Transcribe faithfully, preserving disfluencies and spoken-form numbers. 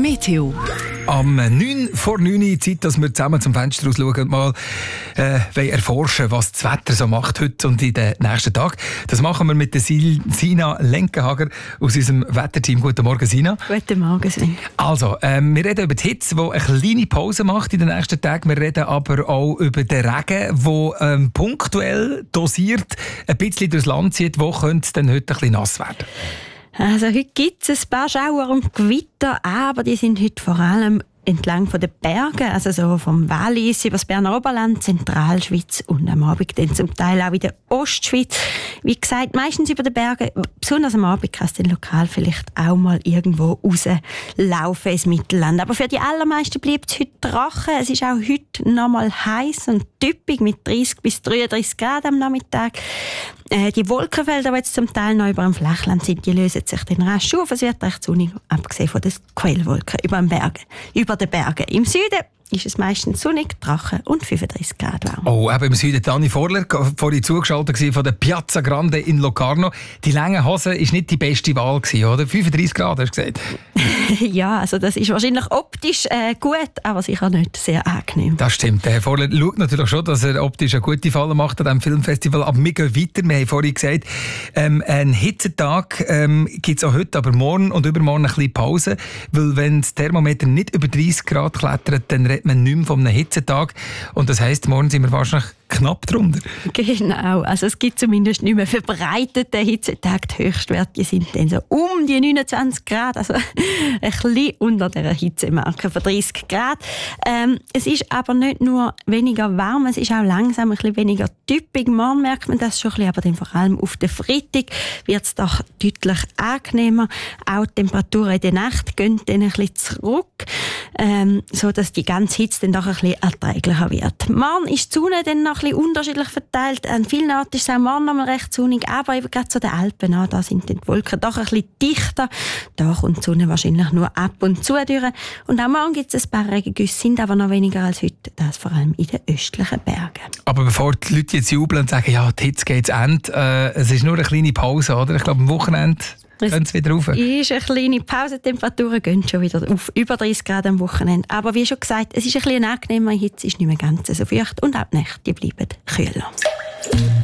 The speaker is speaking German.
Meteo. Am neun vor neun Uhr Zeit, dass wir zusammen zum Fenster rausschauen und mal äh, erforschen, was das Wetter so macht heute und in den nächsten Tagen. Das machen wir mit der Sil- Sina Lenkenhager aus unserem Wetterteam. Guten Morgen, Sina. Guten Morgen, Sven. Also, ähm, wir reden über die Hitze, die eine kleine Pause macht in den nächsten Tagen. Wir reden aber auch über den Regen, der ähm, punktuell dosiert ein bisschen durchs Land zieht. Wo könnte es denn heute ein bisschen nass werden? Also heute gibt es ein paar Schauer und Gewitter, aber die sind heute vor allem entlang von den Bergen, also so vom Wallis über das Berner Oberland, Zentralschweiz und am Abend dann zum Teil auch in der Ostschweiz. Wie gesagt, meistens über den Bergen, besonders am Abend kann es dann lokal vielleicht auch mal irgendwo rauslaufen ins Mittelland. Aber für die allermeisten bleibt es heute trocken. Es ist auch heute noch mal heiß und typisch mit dreißig bis dreiunddreißig Grad am Nachmittag. Äh, die Wolkenfelder, die jetzt zum Teil noch über dem Flachland sind, die lösen sich dann rasch auf. Es wird recht sonnig, abgesehen von den Quellwolken über den Bergen. Über den Bergen. Im Süden ist es meistens sonnig, trocken und fünfunddreißig Grad warm. Oh, eben im Süden. Dani Vorler, vorhin zugeschaltet von der Piazza Grande in Locarno. Die lange Hose war nicht die beste Wahl gewesen, oder? fünfunddreißig Grad, hast du gesagt? Ja, also das ist wahrscheinlich optisch äh, gut, aber sicher nicht sehr angenehm. Das stimmt. Der Herr Vorler schaut natürlich schon, dass er optisch eine gute Falle macht an diesem Filmfestival. Aber wir gehen weiter. Wir haben vorhin gesagt, ähm, ein Hitzetag ähm, gibt es auch heute, aber morgen und übermorgen eine kleine Pause. Weil wenn das Thermometer nicht über dreißig Grad klettert, dann redet man nicht mehr von einem Hitzetag. Und das heisst, morgen sind wir wahrscheinlich knapp drunter. Genau, also es gibt zumindest nicht mehr verbreitete Hitzetage. Die Höchstwerte sind dann so um die neunundzwanzig Grad, also ein bisschen unter der Hitzemarke von dreißig Grad. Ähm, es ist aber nicht nur weniger warm, es ist auch langsam ein bisschen weniger typisch. Morgen merkt man das schon ein bisschen, aber dann vor allem auf den Freitag wird es doch deutlich angenehmer. Auch die Temperaturen in der Nacht gehen dann ein bisschen zurück, ähm, sodass die ganze Hitze dann doch ein bisschen erträglicher wird. Morgen ist die Sonne dann noch ein bisschen unterschiedlich verteilt. An vielen Orten ist es auch morgen noch mal recht sonnig, aber eben gerade zu den Alpen an, da sind die Wolken doch ein bisschen dichter. Da kommt die Sonne wahrscheinlich nur ab und zu durch. Und auch morgen gibt es ein paar Regengüsse, sind aber noch weniger als heute, das vor allem in den östlichen Bergen. Aber bevor die Leute jetzt jubeln und sagen, ja, die Hitze geht zu Ende, äh, es ist nur eine kleine Pause, oder? Ich glaube, am Wochenende gehen es wieder rauf. Es ist eine kleine Pause, die Temperaturen gehen schon wieder auf über dreißig Grad am Wochenende. Aber wie schon gesagt, es ist ein bisschen angenehmer, Hitze ist nicht mehr ganz so feucht und auch die Nächte bleiben kühler.